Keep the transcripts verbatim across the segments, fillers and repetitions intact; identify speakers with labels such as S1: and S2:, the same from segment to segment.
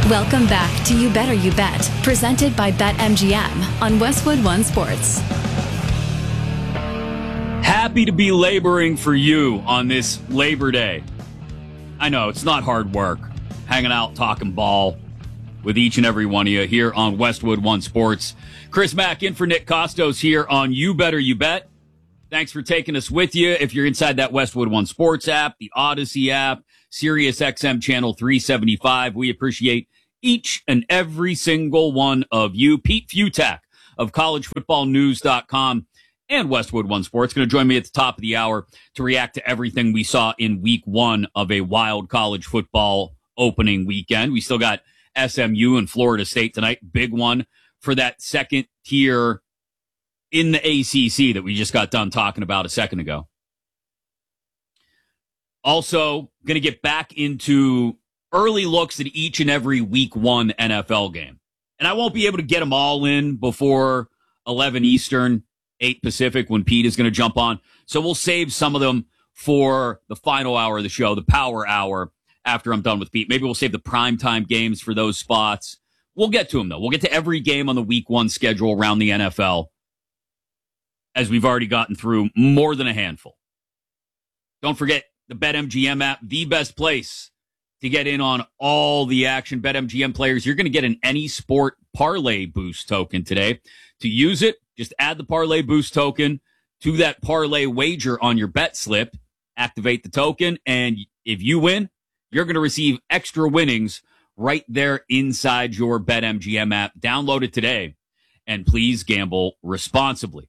S1: Welcome back to You Better You Bet, presented by BetMGM on Westwood One Sports.
S2: Happy to be laboring for you on this Labor Day. I know, it's not hard work. Hanging out, talking ball with each and every one of you here on Westwood One Sports. Chris Mack in for Nick Costos here on You Better You Bet. Thanks for taking us with you. If you're inside that Westwood One Sports app, the Odyssey app, Sirius X M channel three seventy-five, we appreciate each and every single one of you. Pete Futak of college football news dot com and Westwood One Sports going to join me at the top of the hour to react to everything we saw in week one of a wild college football opening weekend. We still got S M U and Florida State tonight. Big one for that second tier in the A C C that we just got done talking about a second ago. Also, going to get back into early looks at each and every week one N F L game. And I won't be able to get them all in before eleven Eastern, eight Pacific when Pete is going to jump on. So we'll save some of them for the final hour of the show, the power hour, after I'm done with Pete. Maybe we'll save the primetime games for those spots. We'll get to them, though. We'll get to every game on the week one schedule around the N F L, as we've already gotten through more than a handful. Don't forget the BetMGM app, the best place to get in on all the action. BetMGM players, you're going to get an Any Sport Parlay Boost token today. To use it, just add the Parlay Boost token to that parlay wager on your bet slip, activate the token, and if you win, you're going to receive extra winnings right there inside your BetMGM app. Download it today, and please gamble responsibly.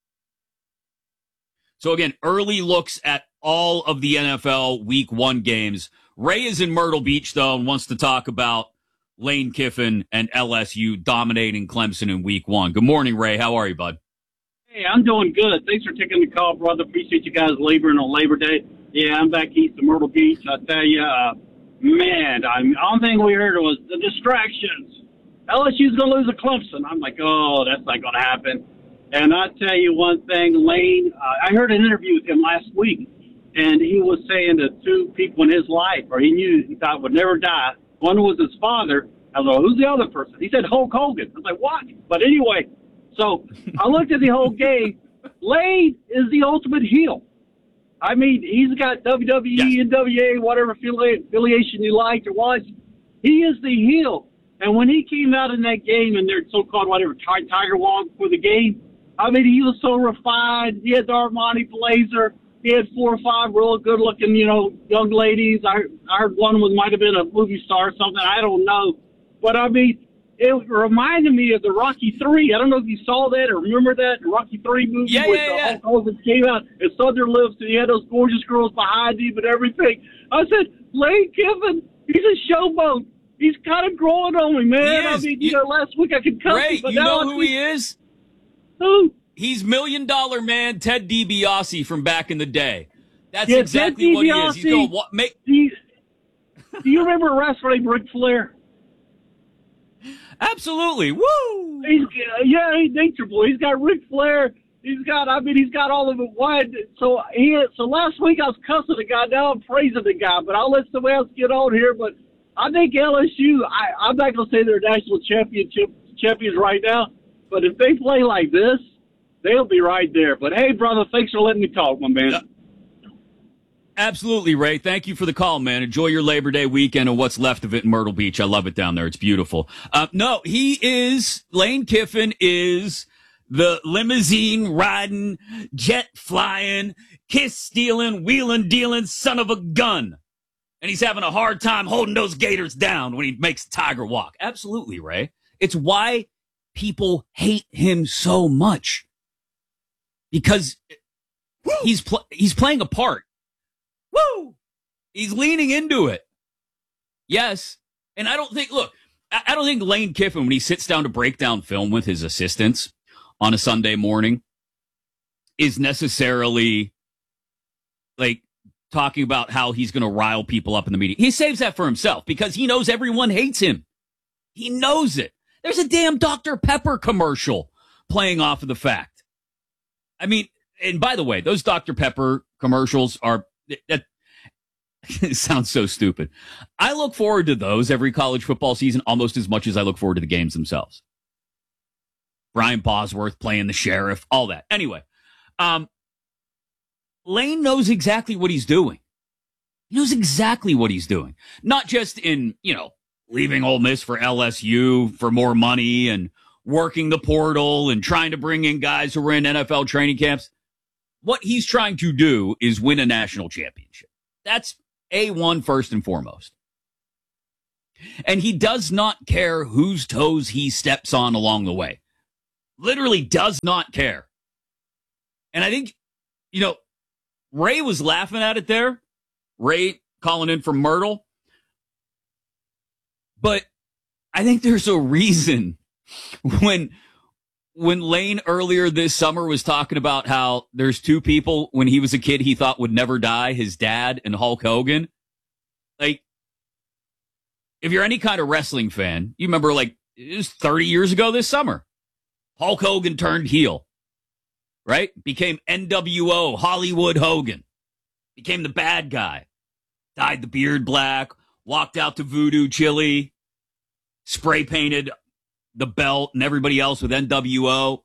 S2: So again, early looks at all of the N F L week one games. Ray is in Myrtle Beach, though, and wants to talk about Lane Kiffin and L S U dominating Clemson in week one. Good morning, Ray. How are you, bud?
S3: Hey, I'm doing good. Thanks for taking the call, brother. Appreciate you guys laboring on Labor Day. Yeah, I'm back east of Myrtle Beach. I tell you, uh, man, I'm, the only thing we heard was the distractions. L S U's going to lose to Clemson. I'm like, oh, that's not going to happen. And I tell you one thing, Lane, uh, I heard an interview with him last week, and he was saying that two people in his life, or he knew he thought would never die. One was his father. I was like, who's the other person? He said Hulk Hogan. I was like, what? But anyway, so I looked at the whole game. Lane is the ultimate heel. I mean, he's got W W E, yes. N W A, whatever affiliation you liked or was. He is the heel. And when he came out in that game and their so-called whatever Tiger Walk for the game, I mean, he was so refined. He had the Armani blazer. He had four or five real good-looking, you know, young ladies. I, I heard one was might have been a movie star or something. I don't know. But, I mean, it reminded me of the Rocky three. I don't know if you saw that or remember that, the Rocky three movie
S2: yeah,
S3: where
S2: yeah,
S3: the
S2: yeah.
S3: Hulk Hogan came out and Southern Lips, and he had those gorgeous girls behind him and everything. I said, Lane Kiffin, he's a showboat. He's kind of growing on me, man. I mean, you, you know, last week I could cuss
S2: Ray,
S3: him, but
S2: you
S3: now
S2: know
S3: I
S2: who
S3: think,
S2: he is?
S3: Who?
S2: He's Million Dollar Man Ted DiBiase from back in the day. That's
S3: yeah,
S2: exactly
S3: Ted
S2: what he is. He's going, what, make...
S3: Do you, do you remember wrestling Ric Flair?
S2: Absolutely. Woo!
S3: He's, uh, yeah, he's Nature Boy. He's got Ric Flair. He's got, I mean, he's got all of it. One. So, he, so last week I was cussing the guy. Now I'm praising the guy. But I'll let somebody else get on here. But I think L S U, I, I'm not going to say they're national championship champions right now. But if they play like this, they'll be right there. But, hey, brother, thanks for letting me talk, my man.
S2: Uh, absolutely, Ray. Thank you for the call, man. Enjoy your Labor Day weekend and what's left of it in Myrtle Beach. I love it down there. It's beautiful. Uh, no, he is, Lane Kiffin is the limousine-riding, jet-flying, kiss-stealing, wheeling-dealing son of a gun. And he's having a hard time holding those Gators down when he makes Tiger walk. Absolutely, Ray. It's why people hate him so much. Because he's pl- he's playing a part. Woo! He's leaning into it. Yes. And I don't think, look, I, I don't think Lane Kiffin, when he sits down to break down film with his assistants on a Sunday morning, is necessarily like talking about how he's going to rile people up in the media. He saves that for himself because he knows everyone hates him. He knows it. There's a damn Doctor Pepper commercial playing off of the fact. I mean, and by the way, those Doctor Pepper commercials are that It sounds so stupid. I look forward to those every college football season almost as much as I look forward to the games themselves. Brian Bosworth playing the sheriff, all that. Anyway, um, Lane knows exactly what he's doing. He knows exactly what he's doing. Not just in, you know, leaving Ole Miss for L S U for more money and working the portal and trying to bring in guys who were in N F L training camps. What he's trying to do is win a national championship. That's A one first and foremost. And he does not care whose toes he steps on along the way. Literally does not care. And I think, you know, Ray was laughing at it there. Ray calling in from Myrtle. But I think there's a reason when when Lane earlier this summer was talking about how there's two people when he was a kid he thought would never die, his dad and Hulk Hogan. Like, if you're any kind of wrestling fan, you remember, like, it was thirty years ago this summer. Hulk Hogan turned heel, right? Became N W O, Hollywood Hogan. Became the bad guy. Dyed the beard black, walked out to Voodoo Chili, spray painted the belt and everybody else with N W O.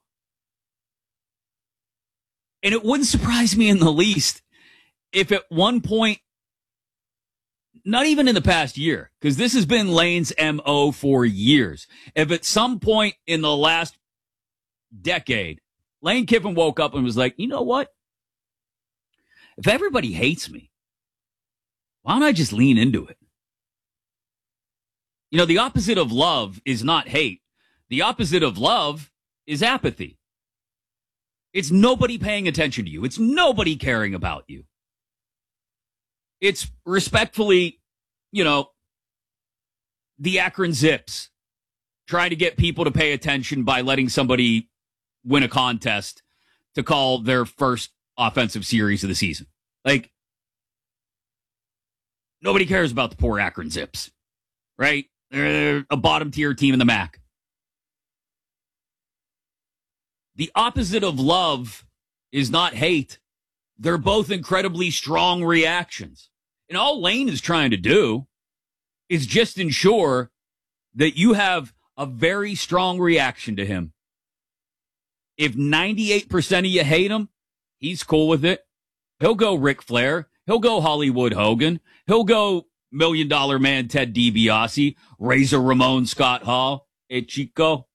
S2: And it wouldn't surprise me in the least if at one point, not even in the past year, because this has been Lane's M O for years, if at some point in the last decade, Lane Kiffin woke up and was like, you know what? If everybody hates me, why don't I just lean into it? You know, the opposite of love is not hate. The opposite of love is apathy. It's nobody paying attention to you. It's nobody caring about you. It's respectfully, you know, the Akron Zips trying to get people to pay attention by letting somebody win a contest to call their first offensive series of the season. Like, nobody cares about the poor Akron Zips, right? They're a bottom tier team in the M A C. The opposite of love is not hate. They're both incredibly strong reactions. And all Lane is trying to do is just ensure that you have a very strong reaction to him. If ninety-eight percent of you hate him, he's cool with it. He'll go Ric Flair. He'll go Hollywood Hogan. He'll go Million Dollar Man Ted DiBiase, Razor Ramon Scott Hall. Hey, Chico.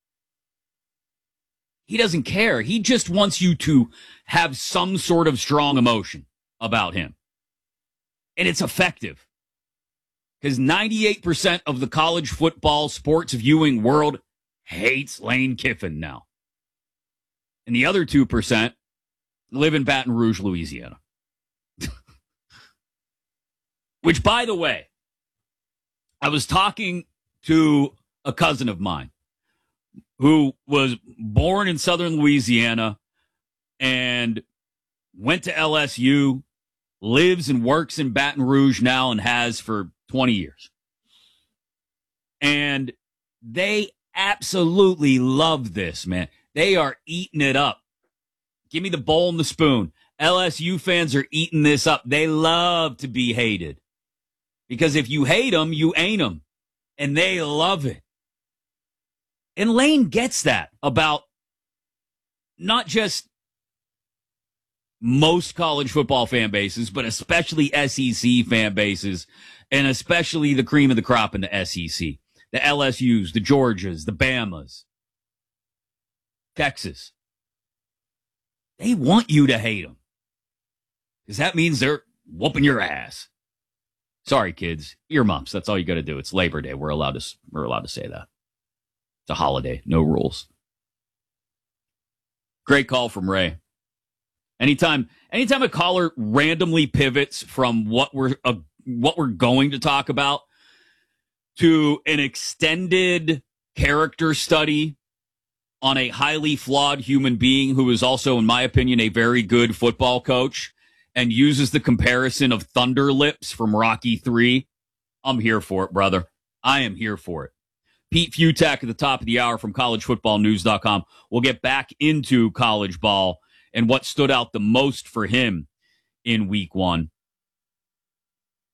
S2: He doesn't care. He just wants you to have some sort of strong emotion about him. And it's effective. Because ninety-eight percent of the college football sports viewing world hates Lane Kiffin now. And the other two percent live in Baton Rouge, Louisiana. Which, by the way, I was talking to a cousin of mine who was born in southern Louisiana and went to L S U, lives and works in Baton Rouge now and has for twenty years. And they absolutely love this, man. They are eating it up. Give me the bowl and the spoon. L S U fans are eating this up. They love to be hated. Because if you hate them, you ain't them. And they love it. And Lane gets that about not just most college football fan bases, but especially S E C fan bases, and especially the cream of the crop in the S E C. The L S Us, the Georgias, the Bamas, Texas. They want you to hate them. Because that means they're whooping your ass. Sorry, kids. Earmuffs. That's all you got to do. It's Labor Day. We're allowed to, we're allowed to say that. It's a holiday. No rules. Great call from Ray. Anytime, anytime a caller randomly pivots from what we're, uh, what we're going to talk about to an extended character study on a highly flawed human being who is also, in my opinion, a very good football coach, and uses the comparison of Thunder Lips from Rocky three, I'm here for it, brother. I am here for it. Pete Futak at the top of the hour from college football news dot com. We'll get back into college ball and what stood out the most for him in week one.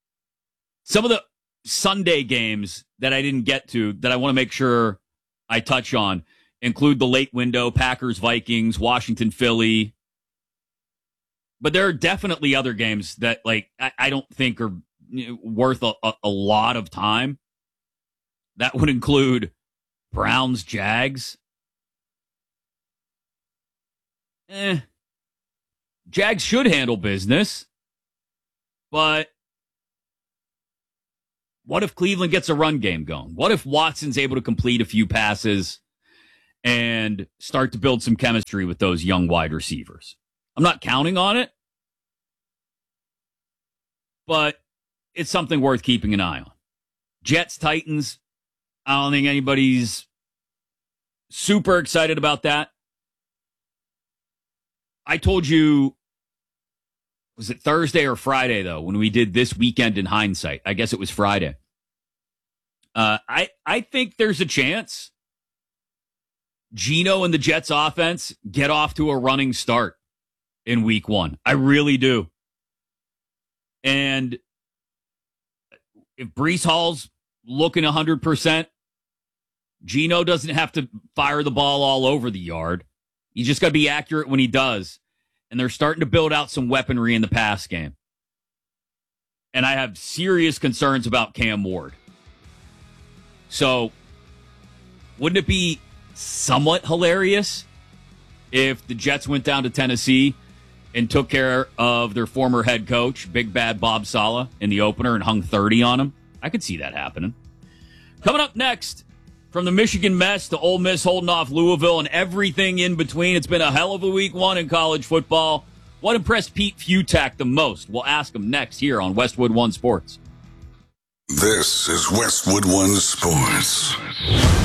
S2: Some of the Sunday games that I didn't get to that I want to make sure I touch on include the late window, Packers, Vikings, Washington, Philly. But there are definitely other games that like I, I don't think are you know, worth a, a, a lot of time. That would include Browns, Jags. Eh. Jags should handle business. But what if Cleveland gets a run game going? What if Watson's able to complete a few passes and start to build some chemistry with those young wide receivers? I'm not counting on it, but it's something worth keeping an eye on. Jets, Titans, I don't think anybody's super excited about that. I told you, was it Thursday or Friday, though, when we did This Weekend in Hindsight? I guess it was Friday. Uh, I, I think there's a chance Geno and the Jets offense get off to a running start in week one. I really do. And if Breece Hall's looking one hundred percent, Geno doesn't have to fire the ball all over the yard. You just got to be accurate when he does. And they're starting to build out some weaponry in the pass game. And I have serious concerns about Cam Ward. So, wouldn't it be somewhat hilarious if the Jets went down to Tennessee and took care of their former head coach, Big Bad Bob Saleh, in the opener and hung thirty on him? I could see that happening. Coming up next, from the Michigan mess to Ole Miss holding off Louisville and everything in between, it's been a hell of a week one in college football. What impressed Pete Fiutak the most? We'll ask him next here on Westwood One Sports.
S4: This is Westwood One Sports.